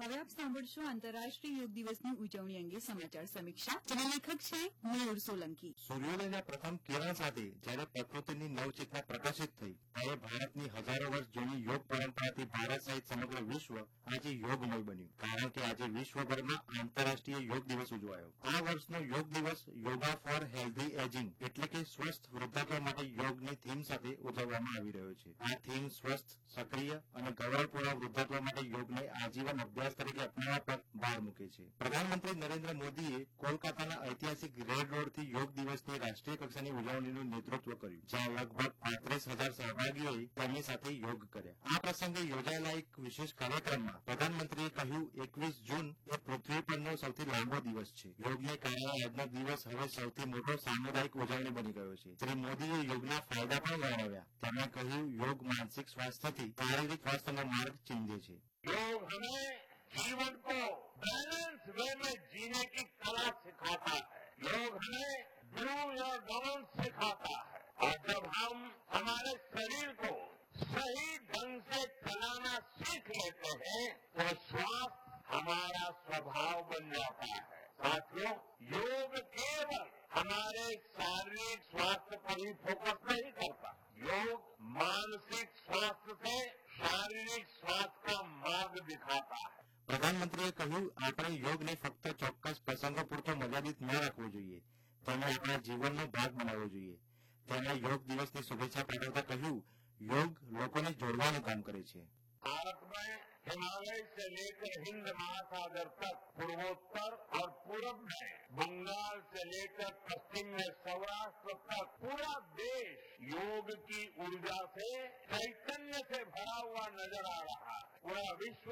હવે આપ સાંભળશો આંતરરાષ્ટ્રીય યોગ દિવસની ઉજવણી અંગે સમાચાર સમીક્ષા. જેના લેખક છે મયુર સોલંકી. સૂર્યોદયના પ્રથમ કિરણ સાથે જ્યારે પ્રકૃતિની નવચેતના પ્રકાશિત થઈ ત્યારે ભારતની હજારો વર્ષ જૂની યોગ પરંપરાથી ભારત સહિત સમગ્ર વિશ્વ આજે યોગમય બન્યું. કારણ કે આજે વિશ્વભરમાં આંતરરાષ્ટ્રીય યોગ દિવસ ઉજવાયો. આ વર્ષનો યોગ દિવસ યોગા ફોર હેલ્ધી એજિંગ એટલે કે સ્વસ્થ વૃદ્ધાપ્ય માટે યોગની થીમ સાથે ઉજવવામાં આવી રહ્યો છે. આ થીમ સ્વસ્થ, સક્રિય અને ગૌરવપૂર્ણ વૃદ્ધાપ્ય માટે યોગને આજીવન અભ્યાસ તરીકે અપનાવવા પર ભાર મૂકે છે. પ્રધાનમંત્રી નરેન્દ્ર મોદીએ કોલકાતાના ઐતિહાસિક રેડ રોડથી યોગ દિવસની રાષ્ટ્રીય કક્ષાની ઉજવણીનું નેતૃત્વ કર્યું, જ્યાં લગભગ 35,000 સહભાગીઓએ તેમની સાથે યોગ કર્યા. આ પ્રસંગે યોજાયેલા એક વિશેષ કાર્યક્રમમાં પ્રધાનમંત્રીએ કહ્યું, 21 જૂન એ પૃથ્વી પરનો સૌથી લાંબો દિવસ છે. યોગને કારણે આજનો દિવસ હવે સૌથી મોટો સામુદાયિક ઉજવણી બની ગયો છે. શ્રી મોદીએ યોગના ફાયદા પણ વર્ણવ્યા. તેમણે કહ્યું, યોગ માનસિક સ્વાસ્થ્યથી શારીરિક સ્વાસ્થ્યનો માર્ગ ચીંધે છે. योग हमें जीवन को बैलेंस वे में जीने की कला सिखाता है. योग हमें डू या डोंट सिखाता है. और जब हम हमारे शरीर को सही ढंग से चलाना सीख लेते हैं तो स्वास्थ्य हमारा स्वभाव बन जाता है. साथियों, योग केवल हमारे शारीरिक स्वास्थ्य पर ही फोकस नहीं करता. योग मानसिक स्वास्थ्य से शारीरिक स्वास्थ्य का मार्ग दिखाता है. પ્રધાનમંત્રીએ કહ્યું, આપણે યોગને ફક્ત ચોક્કસ પ્રસંગો પૂરતો મર્યાદિત ન રાખવો જોઈએ, તેને આપણા જીવનનો ભાગ બનાવવો જોઈએ. તેમણે યોગ દિવસની શુભેચ્છા પાઠવતા કહ્યું, યોગ લોકોને જોડવાનું કામ કરે છે. भारत में हिमालय से लेकर हिंद महासागर तक, पूर्वोत्तर और पूर्व में बंगाल से लेकर पश्चिम में सौराष्ट्र तक पूरा देश योग की ऊर्जा से, चैतन्य से भरा हुआ नजर आ रहा है. पूरा विश्व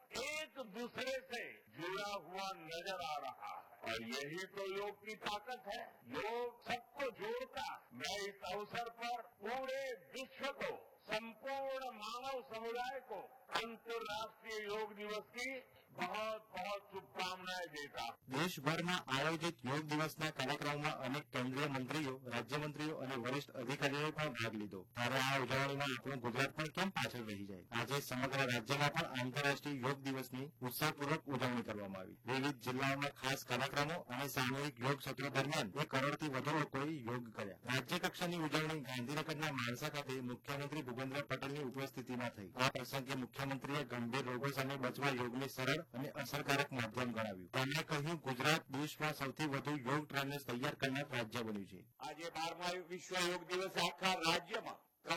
एक दूसरे से जुड़ा हुआ नजर आ रहा है. और यही तो योग की ताकत है. योग सबको जोड़ता. मैं इस अवसर पर पूरे विश्व को, संपूर्ण मानव समुदाय को अंतर्राष्ट्रीय योग दिवस की बहुत बहुत शुभकामनाएं देता हूं. દેશભરમાં આયોજિત યોગ દિવસના કાર્યક્રમમાં અનેક કેન્દ્રીય મંત્રીઓ, રાજ્યમંત્રીઓ અને વરિષ્ઠ અધિકારીઓએ પણ ભાગ લીધો. ત્યારે આ ઉજવણીમાં આપણું ગુજરાત પણ કેમ પાછળ રહી જાય? આજે સમગ્ર રાજ્યમાં પણ આંતરરાષ્ટ્રીય યોગ દિવસની ઉત્સાહપૂર્વક ઉજવણી કરવામાં આવી. વિવિધ જિલ્લાઓમાં ખાસ કાર્યક્રમો અને સામૂહિક યોગ સત્રો દરમિયાન 1 કરોડથી વધુ લોકોએ યોગ કર્યા. રાજ્ય કક્ષાની ઉજવણી ગાંધીનગરના માણસા ખાતે મુખ્યમંત્રી ભૂપેન્દ્ર પટેલની ઉપસ્થિતિમાં થઈ. આ પ્રસંગે મુખ્યમંત્રીએ ગંભીર રોગો સામે બચવા યોગને સરળ અને અસરકારક માધ્યમ ગણાવ્યું. તેમણે કહ્યું, ગુજરાત દેશમાં સૌથી વધુ યોગ ટ્રેનર્સ તૈયાર કરનાર રાજ્ય બન્યું છે. આજે 12મા વિશ્વ યોગ દિવસે આખા રાજ્યમાં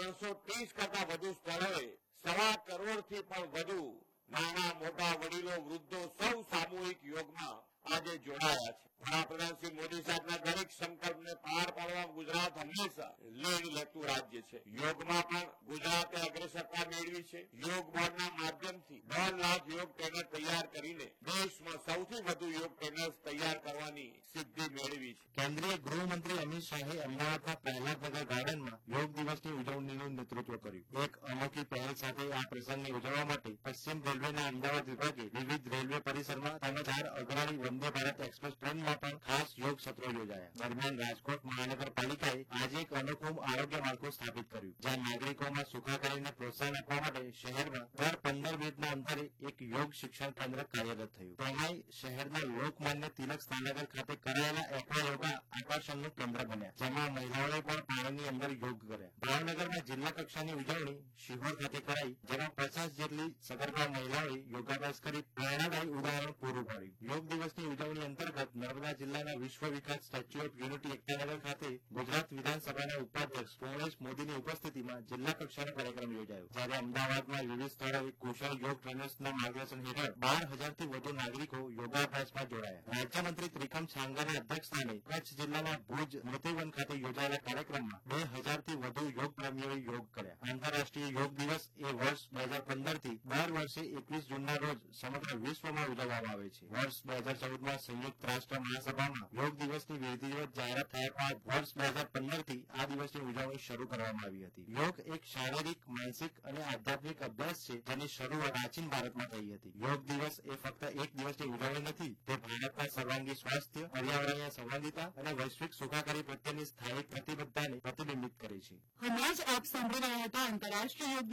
330 કરતા વધુ સ્થળોએ 1.25 કરોડથી પણ વધુ નાના મોટા વડીલો વૃદ્ધો સૌ સામૂહિક યોગમાં આજે જોડાયા છે. વડાપ્રધાન શ્રી મોદી સાહેબના દરેક સંકલ્પને પાર પાડવા ગુજરાત હંમેશા લીડ લેતું રાજ્ય છે. યોગમાં પણ ગુજરાતે અગ્રેસરતા મેળવી છે. યોગ બોર્ડના માધ્યમથી 2 લાખ યોગ ટ્રેનર તૈયાર કરીને દેશમાં સૌથી વધુ યોગ ટ્રેનર્સ તૈયાર કરવાની સિદ્ધિ મેળવી છે. કેન્દ્રીય ગૃહમંત્રી અમિત શાહે અમદાવાદના પ્રહલાદનગર ગાર્ડનમાં યોગ દિવસની ઉજવણીનું નેતૃત્વ કર્યું. એક અનોખી પહેલ સાથે આ પ્રસંગને ઉજવવા માટે પશ્ચિમ રેલવેના અમદાવાદ વિભાગે વિવિધ રેલવે પરિસરમાં તેમજ 4 અગ્રણી વંદે ભારત એક્સપ્રેસ ટ્રેનમાં પણ ખાસ યોગ સત્રો યોજાયા. દરમિયાન રાજકોટ મહાનગરપાલિકાએ આજે એક અનોખું આરોગ્ય માળખું સ્થાપિત કર્યું, જ્યાં નાગરિકોમાં સુખાકારીને પ્રોત્સાહન આપવા માટે શહેરમાં દર 15 મિનિટના અંતરે એક યોગ શિક્ષણ કેન્દ્ર કાર્યરત થયું. તેમાં શહેરના લોકમાન્ય તિલક સ્થાનગર ખાતે કરાયેલા એક્વા યોગા આકર્ષણનું કેન્દ્ર બન્યા, જેમાં મહિલાઓએ પણ પાણીની અંદર યોગ કર્યા. ભાવનગરમાં જિલ્લા કક્ષાની ઉજવણી શિહોર ખાતે કરાઈ, જેમાં 50 જેટલી સગર્ભા મહિલાઓએ યોગાભ્યાસ કરી પ્રેરણાદાયી ઉદાહરણ પૂરું પાડ્યું. યોગ દિવસની ઉજવણી અંતર્ગત નર્મદા જિલ્લાના વિશ્વ વિખ્યાત સ્ટેચ્યુ ઓફ યુનિટી એકતાનગર ખાતે ગુજરાત વિધાનસભાના ઉપાધ્યક્ષ પૂર્ણેશ મોદીની ઉપસ્થિતિમાં જિલ્લા કક્ષાનો કાર્યક્રમ યોજાયો. જ્યારે અમદાવાદમાં વિવિધ સ્થળોએ કુશળ યોગ ટ્રેનર્સના માર્ગદર્શન હેઠળ 12,000થી વધુ નાગરિકો યોગાભ્યાસમાં જોડાયા. રાજ્યમંત્રી ત્રિકમ છાંગાના અધ્યક્ષસ્થાને કચ્છ જિલ્લાના ભુજ સ્મૃતિવન ખાતે યોજાયેલા કાર્યક્રમમાં 2,000થી વધુ યોગ પ્રેમીઓએ યોગ કર્યા. આંતરરાષ્ટ્રીય યોગ દિવસ એ વર્ષ 2015થી દર વર્ષે 21 જૂનના રોજ સમગ્ર વિશ્વમાં ઉજવવામાં આવે છે. વર્ષ 2014માં સંયુક્ત રાષ્ટ્ર મહાસભામાં યોગ દિવસની વિધિવત જાહેરાત થયા બાદ વર્ષ 2015થી આ દિવસની ઉજવણી શરૂ કરવામાં આવી હતી. યોગ એક શારીરિક, માનસિક અને આધ્યાત્મિક અભ્યાસ છે, જેની શરૂઆત પ્રાચીન ભારતમાં થઈ હતી. યોગ દિવસ એ ફક્ત એક દિવસની ઉજવણી નથી, તે ભારતના સર્વાંગી સ્વાસ્થ્ય, પર્યાવરણીય સંબંધિતા અને વૈશ્વિક સુખાકારી પ્રત્યેની સ્થાયી પ્રતિબદ્ધતાને પ્રતિબિંબિત કરે છે. હમણાં જ આપ સાંભળી રહ્યા હતા આંતરરાષ્ટ્રીય યોગ